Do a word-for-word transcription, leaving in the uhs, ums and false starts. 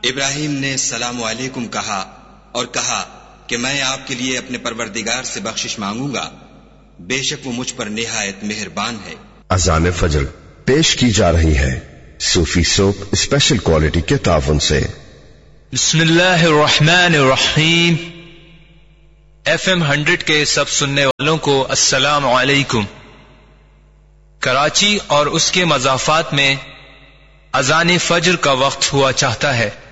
इब्राहिम ने सलाम अलैकुम कहा और कहा कि मैं आपके लिए अपने परवरदिगार से बख्शिश मांगूंगा, बेशक वो मुझ पर निहायत मेहरबान है। अज़ान फजर पेश की जा रही है सूफी सोप स्पेशल क्वालिटी के ताउन से। बिस्मिल्लाहिर्रहमानिर्रहीम। एफ एम हंड्रेड के सब सुनने वालों को अस्सलाम वालेकुम। कराची और उसके मज़ाफ़ात में अज़ान फजर का वक्त हुआ चाहता है।